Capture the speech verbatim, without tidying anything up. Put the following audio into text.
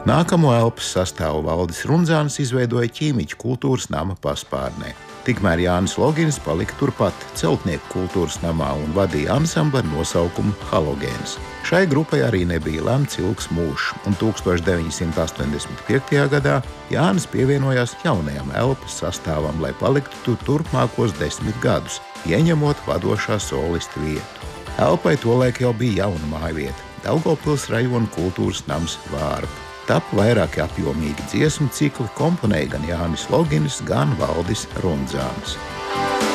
Nākamo elpas sastāvu Valdis Rundzāns izveidoja ķīmiķu kultūras nama paspārnē. Tikmēr Jānis Logins palika turpat celtnieku kultūras namā un vadīja ansambli ar nosaukumu Halogēns. Šai grupai arī nebija lemts ilgs mūžs, un tūkstoš deviņi simti astoņdesmit piektajā gadā Jānis pievienojās jaunajam elpas sastāvam, lai paliktu tur turpmākos desmit gadus, ieņemot vadošā solista vietu. Elpai tolaik jau bija jauna mājvieta – Daugavpils rajona kultūras nams Vārba. Tapa vairāki apjomīgi dziesmu cikli, komponēja gan Jānis Logins, gan Valdis Rundzāns.